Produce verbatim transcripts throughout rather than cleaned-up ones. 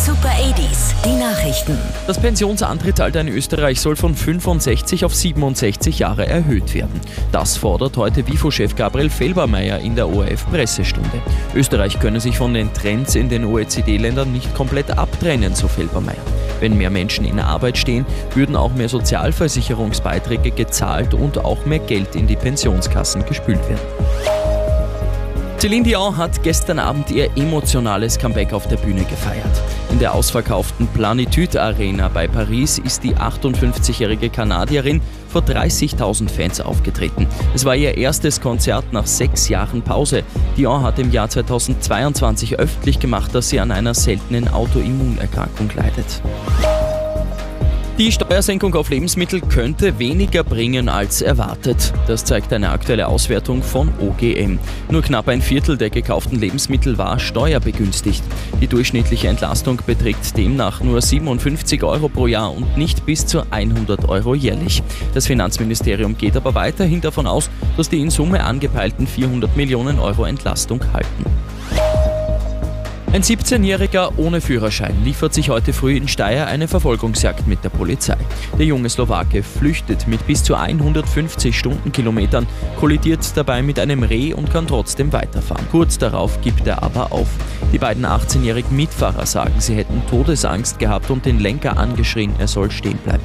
Super achtziger, die Nachrichten. Das Pensionsantrittsalter in Österreich soll von fünfundsechzig auf siebenundsechzig Jahre erhöht werden. Das fordert heute WIFO-Chef Gabriel Felbermayr in der O R F-Pressestunde. Österreich könne sich von den Trends in den O E C D-Ländern nicht komplett abtrennen, so Felbermayr. Wenn mehr Menschen in Arbeit stehen, würden auch mehr Sozialversicherungsbeiträge gezahlt und auch mehr Geld in die Pensionskassen gespült werden. Celine Dion hat gestern Abend ihr emotionales Comeback auf der Bühne gefeiert. In der ausverkauften Plenitude Arena bei Paris ist die achtundfünfzigjährige Kanadierin vor dreißigtausend Fans aufgetreten. Es war ihr erstes Konzert nach sechs Jahren Pause. Dion hat im Jahr zweitausendzweiundzwanzig öffentlich gemacht, dass sie an einer seltenen Autoimmunerkrankung leidet. Die Steuersenkung auf Lebensmittel könnte weniger bringen als erwartet. Das zeigt eine aktuelle Auswertung von O G M. Nur knapp ein Viertel der gekauften Lebensmittel war steuerbegünstigt. Die durchschnittliche Entlastung beträgt demnach nur siebenundfünfzig Euro pro Jahr und nicht bis zu hundert Euro jährlich. Das Finanzministerium geht aber weiterhin davon aus, dass die in Summe angepeilten vierhundert Millionen Euro Entlastung halten. Ein siebzehnjähriger ohne Führerschein liefert sich heute früh in Steyr eine Verfolgungsjagd mit der Polizei. Der junge Slowake flüchtet mit bis zu hundertfünfzig Stundenkilometern, kollidiert dabei mit einem Reh und kann trotzdem weiterfahren. Kurz darauf gibt er aber auf. Die beiden achtzehnjährigen Mitfahrer sagen, sie hätten Todesangst gehabt und den Lenker angeschrien, er soll stehen bleiben.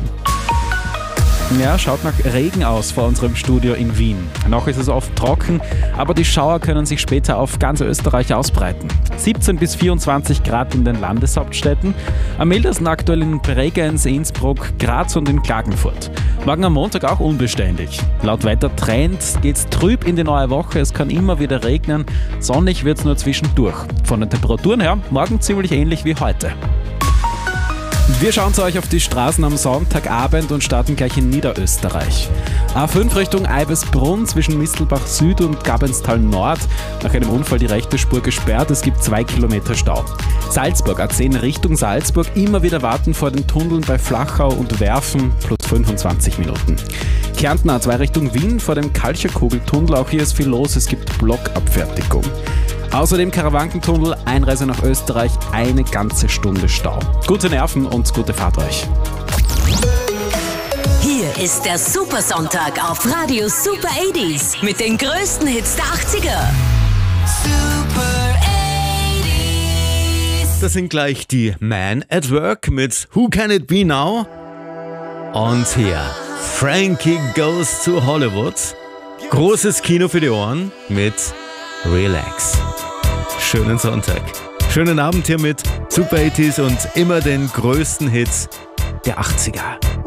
Ja, schaut nach Regen aus vor unserem Studio in Wien. Noch ist es oft trocken, aber die Schauer können sich später auf ganz Österreich ausbreiten. siebzehn bis vierundzwanzig Grad in den Landeshauptstädten, am mildesten aktuell in Bregenz, Innsbruck, Graz und in Klagenfurt. Morgen am Montag auch unbeständig. Laut Wettertrend geht's trüb in die neue Woche, es kann immer wieder regnen, sonnig wird's nur zwischendurch. Von den Temperaturen her morgen ziemlich ähnlich wie heute. Wir schauen zu euch auf die Straßen am Sonntagabend und starten gleich in Niederösterreich. A fünf Richtung Eibesbrunn zwischen Mistelbach Süd und Gabenstal Nord. Nach einem Unfall die rechte Spur gesperrt, es gibt zwei Kilometer Stau. Salzburg A zehn Richtung Salzburg, immer wieder warten vor den Tunneln bei Flachau und Werfen, plus fünfundzwanzig Minuten. Kärnten A zwei Richtung Wien vor dem Kalcherkugeltunnel, auch hier ist viel los, es gibt Blockabfertigung. Außerdem Karawankentunnel, Einreise nach Österreich, eine ganze Stunde Stau. Gute Nerven und gute Fahrt euch. Hier ist der Supersonntag auf Radio Super achtziger mit den größten Hits der achtziger. Super achtziger. Das sind gleich die Man at Work mit Who Can It Be Now? Und hier Frankie Goes to Hollywood. Großes Kino für die Ohren mit Relax. Schönen Sonntag. Schönen Abend hier mit Super achtziger und immer den größten Hits der achtziger.